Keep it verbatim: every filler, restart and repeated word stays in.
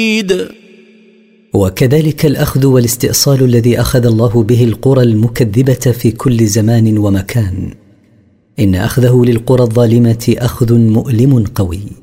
وكذلك الأخذ والاستئصال الذي أخذ الله به القرى المكذبة في كل زمان ومكان، إن أخذه للقرى الظالمة أخذ مؤلم قوي.